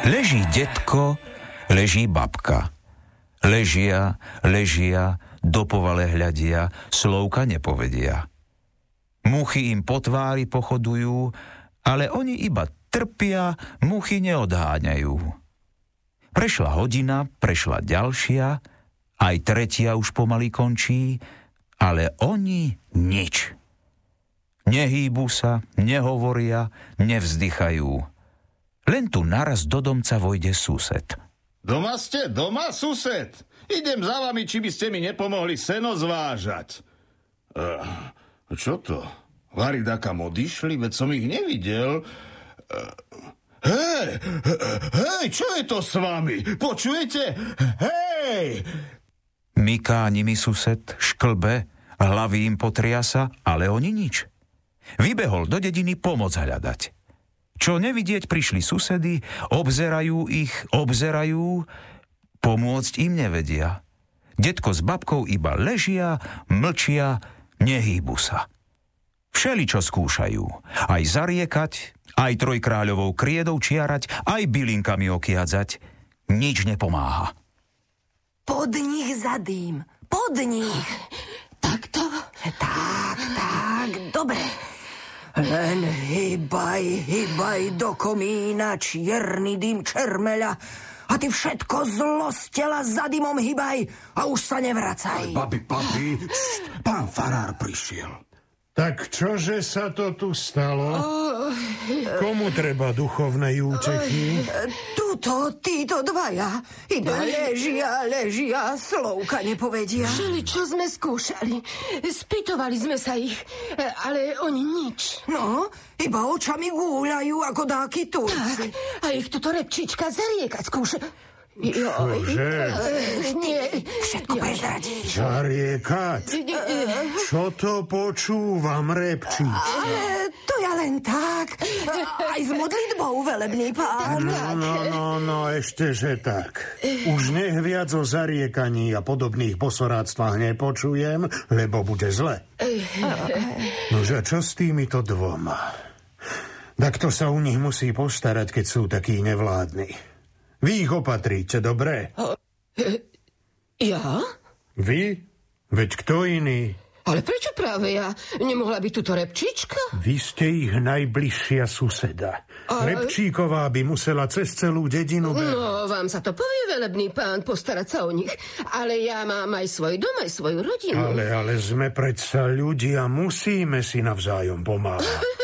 Leží detko, leží babka. Ležia, do povale hľadia, slovka nepovedia. Muchy im po tvári pochodujú, ale oni iba trpia, muchy neodháňajú. Prešla hodina, prešla ďalšia, aj tretia už pomaly končí, ale oni nič. Nehýbu sa, nehovoria, nevzdychajú. Len tu naraz do domca vojde sused. Doma ste? Doma, sused? Idem za vami, či by ste mi nepomohli seno zvážať. Čo to? Vari dakam odišli, veď som ich nevidel. Hej, čo je to s vami? Počujete? Hej! Myká nimi sused, šklbe, hlavy im potriasa, ale oni nič. Vybehol do dediny pomoc hľadať. Čo nevidieť, prišli susedy, obzerajú ich, pomôcť im nevedia. Detko s babkou iba ležia, mlčia, nehýbu sa. Všeličo skúšajú, aj zariekať, aj trojkráľovou kriedou čiarať, aj bylinkami okiadzať. Nič nepomáha. Pod nich zadým, pod nich. Takto? Tak, dobre. Len hýbaj do komína, čierny dym čermeľa, a ty všetko zlo z tela za dymom hýbaj a už sa nevracaj. Babi, pán farár prišiel. Tak čože sa to tu stalo? Komu treba duchovnej útechy? Tuto, títo dvaja. Iba ležia, slovka nepovedia. Čo sme skúšali. Spýtovali sme sa ich, ale oni nič. No, iba očami gúľajú ako dáky Turci. Tak, a ich tuto repčička zariekať skúša. Čože? Nie. Všetko prezradíš. Zariekať? Čo to počúvam, repčič? To ja len tak. Aj s modlitbou, velebný pán. No, ešte, že tak. Už nech viac o zariekaní a podobných posoráctvách nepočujem, lebo bude zle. Nože, čo s týmito dvoma? Tak to sa u nich musí postarať, keď sú takí nevládni. Vy ich opatríte, dobre? Ja? Vy? Veď kto iný? Ale prečo práve ja? Nemohla byť tuto repčička? Vy ste ich najbližšia suseda. Repčíková by musela cez celú dedinu... No, vám sa to povie, velebný pán, postarať sa o nich. Ale ja mám aj svoj dom, aj svoju rodinu. Ale sme predsa ľudia, musíme si navzájom pomáhať.